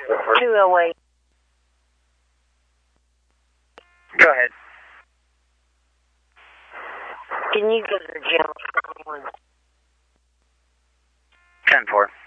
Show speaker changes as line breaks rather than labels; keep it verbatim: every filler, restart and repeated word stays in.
two oh eight.
Go ahead.
Can you go to the gym?
ten four.